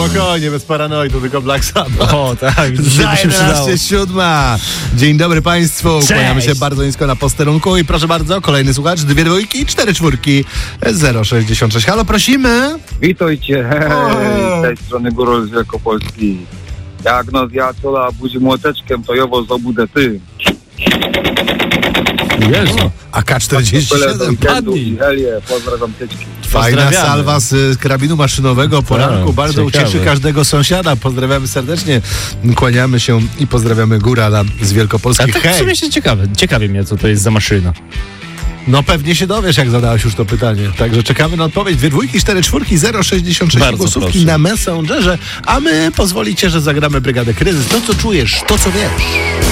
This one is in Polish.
Spokojnie, bez paranoi, to tylko Black Sabbath. O, tak. Za 11:07. Dzień dobry Państwu. Kłaniamy się bardzo nisko na posterunku i proszę bardzo, kolejny słuchacz, 2 dwójki, 4 czwórki, 066. Halo, prosimy. Witajcie, z tej strony Górol z Wielkopolski. Jak no zjadła budzi młoteczkiem, to jowo zobudę ty. Jezu. AK-47. Padnij. Helię, pozdrawiam tyczki. Fajna salwa z karabinu maszynowego poranku. Bardzo ciekawe. ucieszy każdego sąsiada. Pozdrawiamy serdecznie. Kłaniamy się i pozdrawiamy Górala z Wielkopolski. A to w sumie się ciekawi mnie, co to jest za maszyna. No pewnie się dowiesz, jak zadałeś już to pytanie. Także czekamy na odpowiedź. 2 dwójki, 4 czwórki, 066 Bardzo głosówki proszę. na Messengerze. A my pozwolicie, że zagramy Brygadę Kryzys. To, co czujesz, to, co wiesz.